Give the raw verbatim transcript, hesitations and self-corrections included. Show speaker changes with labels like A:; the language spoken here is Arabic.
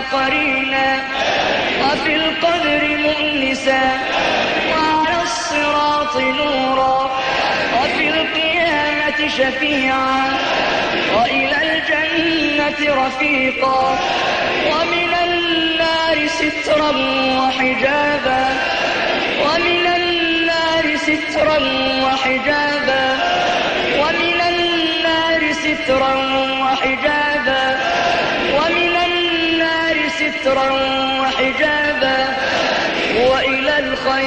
A: قرينا وفي القبر مؤنسا وعلى الصراط نورا وفي القيامة شفيعا وإلى الجنة رفيقا ومن النار سترا وحجابا ومن النار سترا وحجابا ومن النار سترا وحجابا ومن النار سترا وحجابا وإلى الخير